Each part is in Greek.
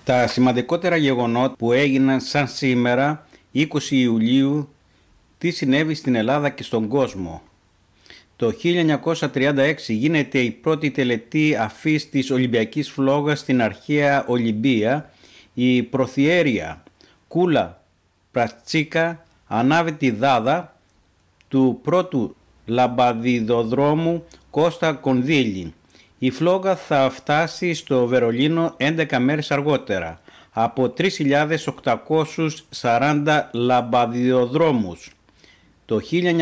Τα σημαντικότερα γεγονότα που έγιναν σαν σήμερα, 20 Ιουλίου, τι συνέβη στην Ελλάδα και στον κόσμο. Το 1936 γίνεται η πρώτη τελετή αφής της Ολυμπιακής φλόγας στην αρχαία Ολυμπία. Η προθιέρεια Κούλα Πρατσίκα ανάβει τη δάδα του πρώτου λαμπαδιδοδρόμου Κώστα Κονδύλη. Η φλόγα θα φτάσει στο Βερολίνο 11 μέρες αργότερα από 3.840 λαμπαδιδοδρόμους. Το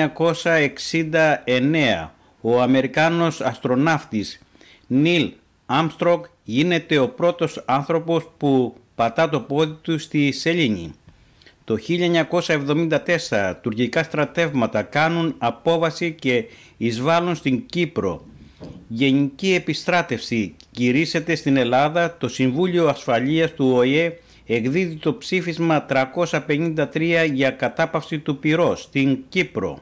1969 ο Αμερικάνος αστροναύτης Νίλ Άρμστρονγκ γίνεται ο πρώτος άνθρωπος που πατά το πόδι του στη σελήνη. Το 1974 τουρκικά στρατεύματα κάνουν απόβαση και εισβάλλουν στην Κύπρο. Γενική επιστράτευση κηρύσσεται στην Ελλάδα. Το Συμβούλιο Ασφαλείας του ΟΗΕ εκδίδει το ψήφισμα 353 για κατάπαυση του πυρός στην Κύπρο.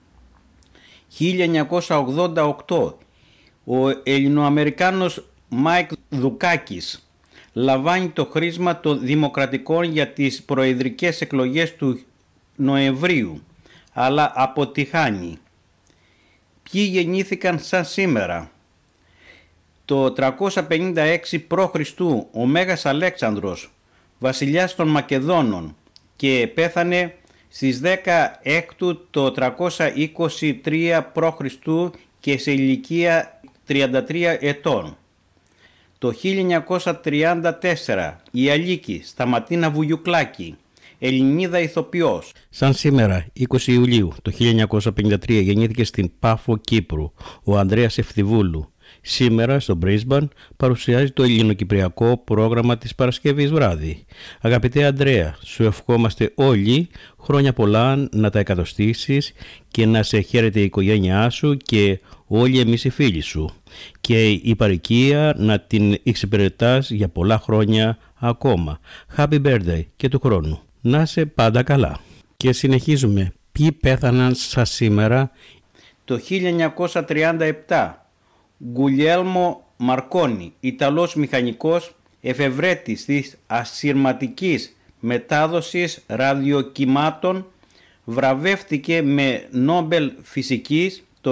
1988 ο Ελληνοαμερικάνος Μάικ Δουκάκης λαμβάνει το χρήσμα των Δημοκρατικών για τις προεδρικές εκλογές του Νοεμβρίου, αλλά αποτυχάνει. Ποιοι γεννήθηκαν σαν σήμερα? Το 356 π.Χ. ο Μέγας Αλέξανδρος, βασιλιάς των Μακεδόνων, και πέθανε στις 16 το 323 π.Χ. και σε ηλικία 33 ετών. Το 1934 η Αλίκη Σταματίνα Βουγιουκλάκη, Ελληνίδα ηθοποιός. Σαν σήμερα, 20 Ιουλίου το 1953, γεννήθηκε στην Πάφο, Κύπρου, ο Ανδρέας Ευθυβούλου. Σήμερα στο Brisbane παρουσιάζει το ελληνοκυπριακό πρόγραμμα της Παρασκευής βράδυ. Αγαπητέ Ανδρέα, σου ευχόμαστε όλοι χρόνια πολλά να τα εκατοστήσεις και να σε χαίρεται η οικογένειά σου και όλοι εμείς οι φίλοι σου, και η παροικία να την εξυπηρετάς για πολλά χρόνια ακόμα. Happy birthday και του χρόνου. Να είσαι πάντα καλά. Και συνεχίζουμε. Ποιοι πέθαναν σαν σήμερα? Το 1937 Γκουλιέλμο Μαρκόνι, Ιταλός μηχανικός, εφευρέτης της ασυρματικής μετάδοσης ραδιοκυμάτων, βραβεύτηκε με Νόμπελ Φυσικής το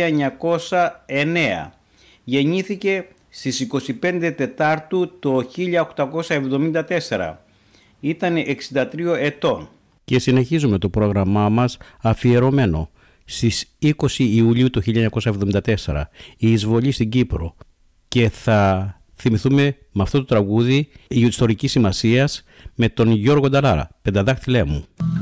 1909. Γεννήθηκε στις 25 Τετάρτου το 1874. Ήταν 63 ετών. Και συνεχίζουμε το πρόγραμμά μας αφιερωμένο στις 20 Ιουλίου του 1974, η εισβολή στην Κύπρο, και θα θυμηθούμε με αυτό το τραγούδι ιστορικής σημασίας με τον Γιώργο Νταλάρα, Πενταδάχτυλέ μου.